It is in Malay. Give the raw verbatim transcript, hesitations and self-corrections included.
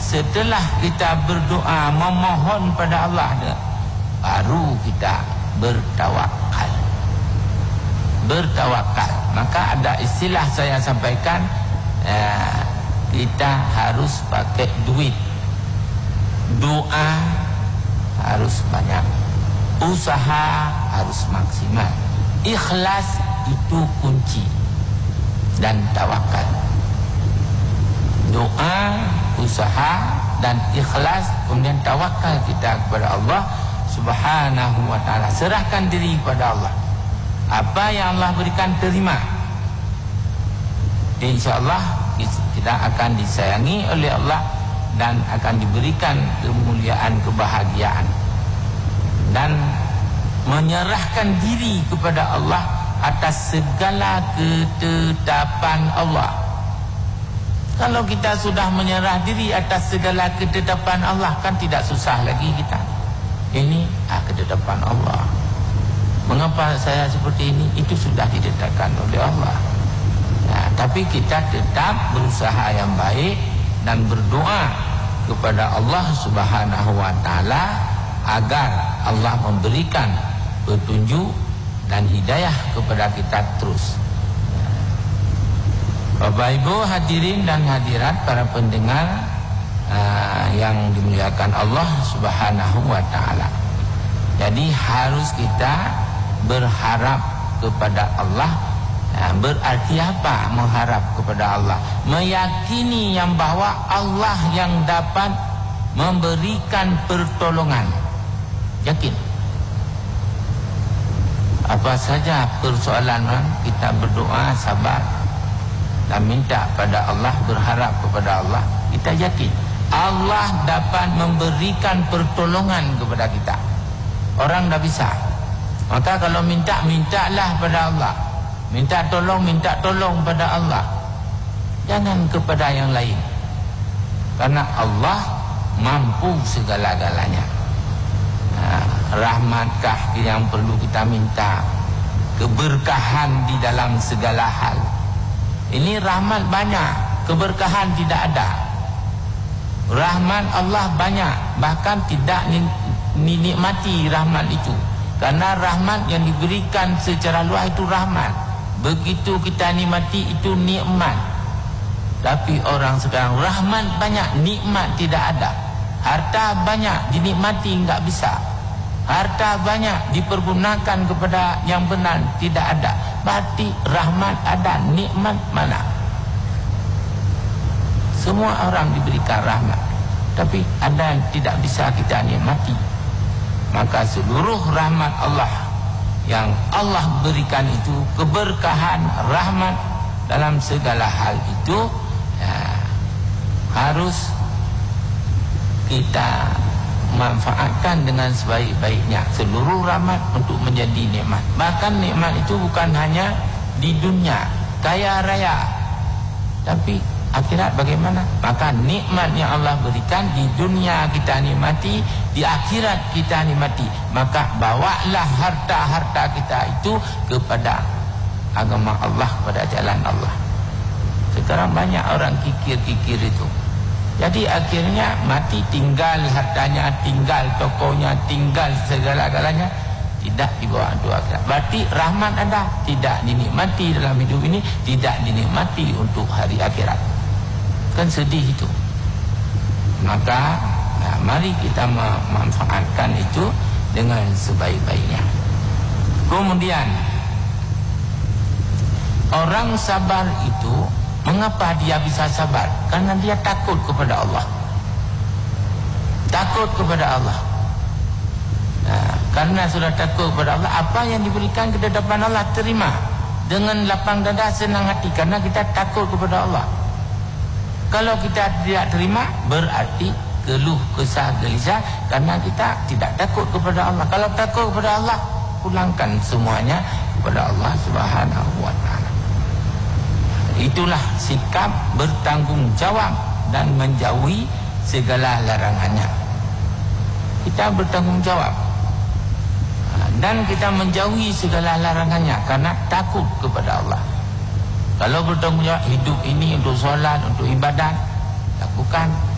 setelah kita berdoa memohon pada Allah dah, baru kita bertawakal. Bertawakal. Maka ada istilah saya sampaikan, eh, kita harus pakai duit, doa harus banyak, usaha harus maksimal, ikhlas itu kunci, dan tawakal. Doa, usaha dan ikhlas, kemudian tawakal kita kepada Allah Subhanahu wa ta'ala. Serahkan diri kepada Allah. Apa yang Allah berikan, terima. InsyaAllah kita akan disayangi oleh Allah dan akan diberikan kemuliaan, kebahagiaan, dan menyerahkan diri kepada Allah atas segala ketetapan Allah. Kalau kita sudah menyerah diri atas segala ketetapan Allah, kan tidak susah lagi kita. Ini ah, ketetapan Allah. Mengapa saya seperti ini? Itu sudah ditetapkan oleh Allah. Nah, tapi kita tetap berusaha yang baik dan berdoa kepada Allah Subhanahu wa ta'ala agar Allah memberikan petunjuk dan hidayah kepada kita terus. Bapak Ibu hadirin dan hadirat, para pendengar uh, yang dimuliakan Allah Subhanahu wa ta'ala. Jadi harus kita berharap kepada Allah. uh, Berarti apa mengharap kepada Allah? Meyakini yang bahwa Allah yang dapat memberikan pertolongan. Yakin. Apa saja persoalan, kita berdoa, sabar dan minta pada Allah, berharap kepada Allah, kita yakin Allah dapat memberikan pertolongan kepada kita. Orang dah bisa. Maka kalau minta, mintalah pada Allah. Minta tolong, minta tolong pada Allah. Jangan kepada yang lain. Karena Allah mampu segala-galanya. Nah, rahmatkah yang perlu kita minta? Keberkahan di dalam segala hal. Ini rahmat banyak, keberkahan tidak ada. Rahmat Allah banyak, bahkan tidak dinikmati rahmat itu. Karena rahmat yang diberikan secara luas itu rahmat. Begitu kita nikmati, itu nikmat. Tapi orang sekarang rahmat banyak, nikmat tidak ada. Harta banyak, dinikmati enggak bisa. Harta banyak, dipergunakan kepada yang benar, tidak ada. Berarti rahmat ada, nikmat mana? Semua orang diberikan rahmat, tapi ada yang tidak bisa kita nikmati. Maka seluruh rahmat Allah yang Allah berikan itu, keberkahan, rahmat dalam segala hal itu, ya, harus kita manfaatkan dengan sebaik-baiknya. Seluruh rahmat untuk menjadi nikmat. Bahkan nikmat itu bukan hanya di dunia kaya raya, tapi akhirat bagaimana? Maka nikmat yang Allah berikan di dunia kita nikmati, di akhirat kita nikmati. Maka bawalah harta-harta kita itu kepada agama Allah, kepada jalan Allah. Sekarang banyak orang kikir-kikir itu. Jadi akhirnya mati, tinggal hartanya, tinggal tokonya, tinggal segala-galanya, tidak dibawa untuk akhirat. Berarti rahmat ada, tidak dinikmati dalam hidup ini, tidak dinikmati untuk hari akhirat. Kan sedih itu. Maka nah, mari kita memanfaatkan itu dengan sebaik-baiknya. Kemudian orang sabar itu, mengapa dia bisa sabar? Karena dia takut kepada Allah. Takut kepada Allah. Nah, karena sudah takut kepada Allah, apa yang diberikan ke depan Allah terima dengan lapang dada, senang hati, karena kita takut kepada Allah. Kalau kita tidak terima, berarti keluh kesah gelisah karena kita tidak takut kepada Allah. Kalau takut kepada Allah, pulangkan semuanya kepada Allah Subhanahu wa ta'ala. Itulah sikap bertanggung jawab dan menjauhi segala larangannya. Kita bertanggung jawab dan kita menjauhi segala larangannya karena takut kepada Allah. Kalau bertanggung jawab, hidup ini untuk solat, untuk ibadat, lakukan.